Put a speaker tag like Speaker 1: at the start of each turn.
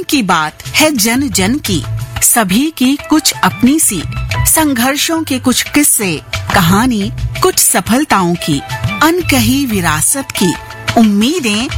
Speaker 1: की बात है जन जन की, सभी की कुछ अपनी सी, संघर्षों के कुछ किस्से, कहानी कुछ सफलताओं की, अनकही विरासत की, उम्मीदें